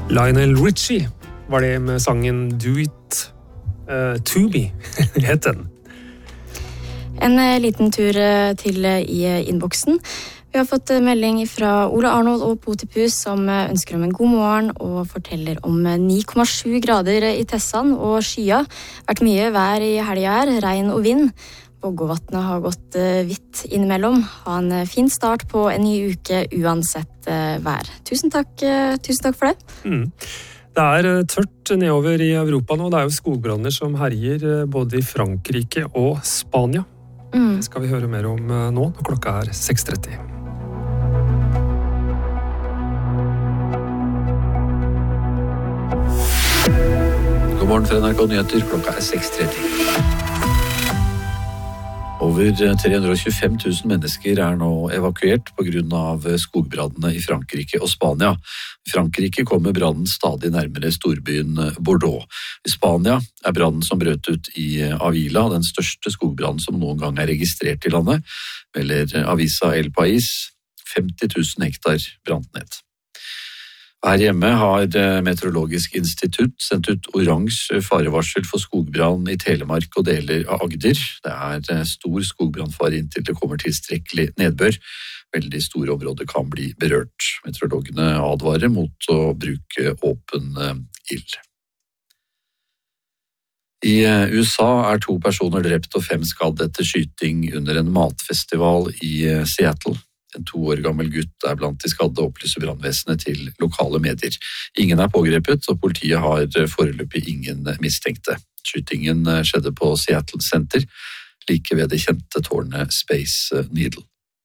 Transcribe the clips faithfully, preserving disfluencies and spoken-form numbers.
Lionel Richie var det med sangen Do It uh, To Me, het den. En liten tur til i innboksen. Vi har fått melding fra Ole Arnold og Potipus som ønsker om en god morgen og forteller om ni komma sju grader i Tessan og skya. Vært mye vær i helga her, regn og vind. Vågåvatnet har gått vidt innimellom. Ha en fin start på en ny uke uansett vær. Tusen takk, tusen takk for det. Mm. Det er tørt nedover i Europa nå. Det er jo skogbranner som herjer både i Frankrike og Spania. Mm. Det skal vi høre mer om nå når klokka er seks tretti. God morgen fra N R K Nyheter, klokka er seks tretti. Over tre hundre og tjuefem tusen mennesker er nå evakuert på grunn av skogbrannene i Frankrike og Spania. I Frankrike kommer brannen stadig nærmere storbyen Bordeaux. I Spania er brannen som brøt ut i Avila, den største skogbrannen som noen gang er registrert i landet, eller Avisa El País, femti tusen hektar brant ned. Her hjemme har Meteorologisk institutt sendt ut oransje farevarsel for skogbrann i Telemark og deler av Agder. Det er stor skogbrannfare inntil det kommer tilstrekkelig nedbør. Veldig store områder kan bli berørt. Meteorologene advarer mot å bruke åpen ild. I U S A er to personer drept og fem skadd etter skyting under en matfestival i Seattle. En to år gammel gutt er blant de skadde, opplyser brannvesenet til lokale medier. Ingen er pågrepet, og politiet har foreløpig ingen mistenkte. Skytingen skjedde på Seattle Center, like ved det kjente tårnet Space Needle.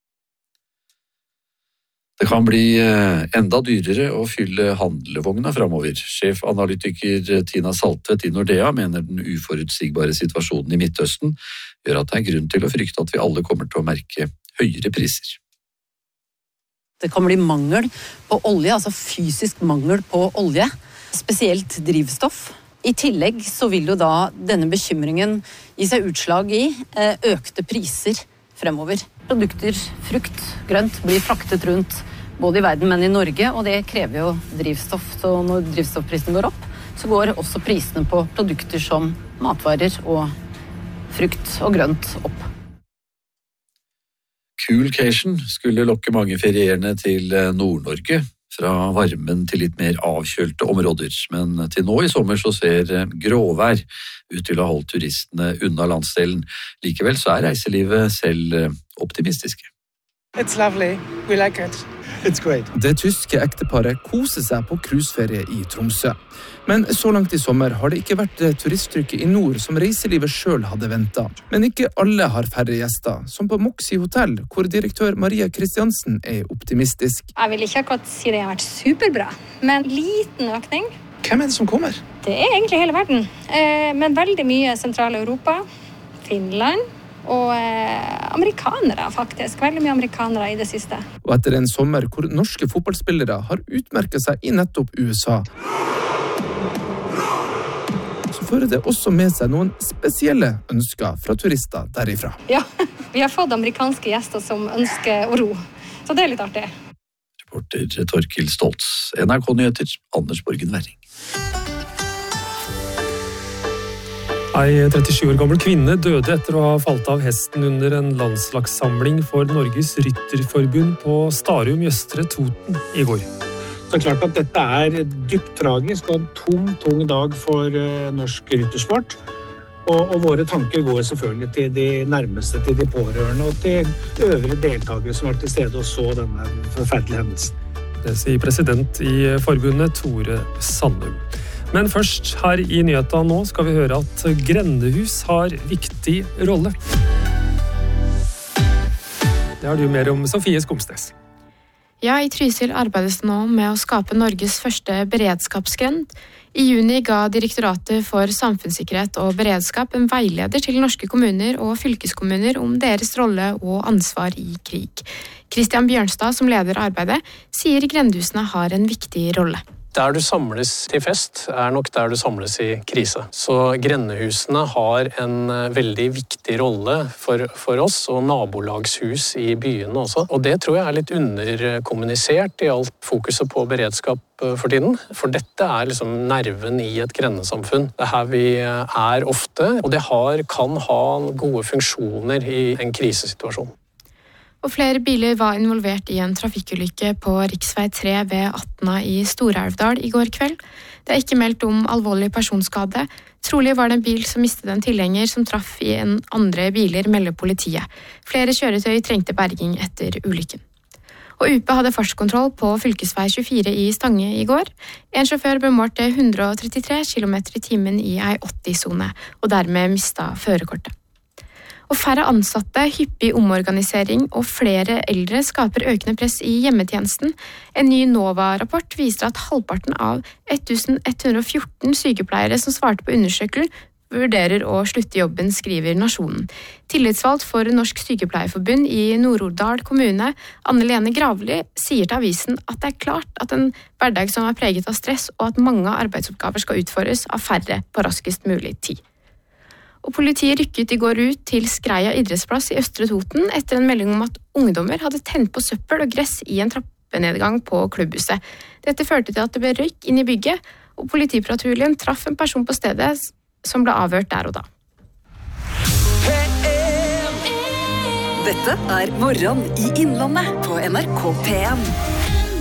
Det kan bli enda dyrere å fylle handlevogna fremover. Sjefanalytiker Tina Saltvedt i Nordea mener den uforutsigbare situasjonen i Midtøsten gjør at det er grunn til å frykte at vi alle kommer til å merke høyere priser. Det kan bli mangel på olje, altså fysisk mangel på olje, spesielt drivstoff. I tillegg så vil jo da denne bekymringen gi seg utslag i økte priser fremover. Produkter, frukt, grønt blir fraktet rundt både i verden, men i Norge, og det krever jo drivstoff. Så når drivstoffprisen går opp, så går også prisene på produkter som matvarer og frukt og grønt opp. Coolcation skulle lokke mange ferierende til Nord-Norge, fra varmen til litt mer avkjølte områder. Men til nå i sommer så ser gråvær ut til å holde turistene unna landsdelen. Likevel så er reiselivet selv optimistiske. It's lovely. We like it. It's great. Det tyske ekteparet koser seg på cruiseferie i Tromsø. Men så langt i sommer har det ikke vært det turisttrykket i nord som reiselivet selv hadde ventet. Men ikke alle har færre gjester, som på Moxie Hotel, hvor direktør Maria Kristiansen er optimistisk. Jeg vil ikke akkurat si det har vært superbra, men liten økning. Hvem er det som kommer? Det er egentlig hele verden, men veldig mye Sentral-Europa, Finland og amerikanere faktisk. Veldig mye amerikanere i det siste. Og etter en sommer hvor norske fotballspillere har utmerket seg i nettopp U S A, så fører det også med seg noen spesielle ønsker fra turister derifra. Ja, vi har fått amerikanske gjester som ønsker å ro, så det er litt artig. Reporter Torkil Stoltz, N R K Nyheter, Anders Borgen Werring. Ei trettisju år gammel kvinne døde etter å ha falt av hesten under en landslagssamling for Norges Rytterforbund på Starum i Østre Toten i går. Det er klart at dette er dypt tragisk og en tung, tung dag for norsk ryttersport. Og, og våre tanker går selvfølgelig til de nærmeste, til de pårørende og til øvrige deltakere som var til stede og så denne forferdelige hendelsen. Det sier president i forbundet Tore Sandum. Men først, her i nyheten nå skal vi høre at grendehus har viktig rolle. Det har du mer om, Sofie Skomsnes. Ja, i Trysil arbeides det nå med å skape Norges første beredskapsgrend. I juni ga Direktoratet for samfunnssikkerhet og beredskap en veileder til norske kommuner og fylkeskommuner om deres rolle og ansvar i krig. Christian Bjørnstad, som leder arbeidet, sier grendehusene har en viktig rolle. Der du samles til fest, er nok der du samles i krise. Så grendehusene har en veldig viktig rolle for, for oss, og nabolagshus i byene også. Og det tror jeg er litt underkommunisert i alt fokuset på beredskap for tiden. For dette er liksom nerven i et grendesamfunn. Det er her vi er ofte, og det har, kan ha gode funksjoner i en krisesituasjon. Og flere biler var involvert i en trafikkulykke på riksvei tre ved Atna i Stor-Elvdal i går kveld. Det er ikke meldt om alvorlig personskade. Trolig var det en bil som mistet en tilhenger som traff i en andre biler, melder politiet. Flere kjøretøy trengte berging etter ulykken. Og U P hadde fartskontroll på fylkesvei tjuefire i Stange i går. En sjåfør bemålte hundre og trettitre kilometer i timen i ei åtti-sone, og dermed mistet førerkortet. Og færre ansatte, hyppig omorganisering og flere eldre skaper økende press i hjemmetjenesten. En ny NOVA-rapport viser at halvparten av elleven hundre og fjorten sykepleiere som svarte på undersøkelsen, vurderer å slutte jobben, skriver Nasjonen. Tillitsvalgt for Norsk Sykepleierforbund i Nord-Odal kommune, Anne-Lene Gravli, sier til avisen at det er klart at en hverdag som er preget av stress, og at mange arbeidsoppgaver skal utføres av færre på raskest mulig tid. Og politiet rykket i går ut til Skreia idrettsplass i Østre Toten etter en melding om at ungdommer hadde tent på søppel og gress i en trappenedgang på klubbhuset. Dette førte til at det ble røyk inn i bygget, og politipatruljen traff en person på stedet som ble avhørt der og da. Dette er Morgen i Innlandet på N R K P en.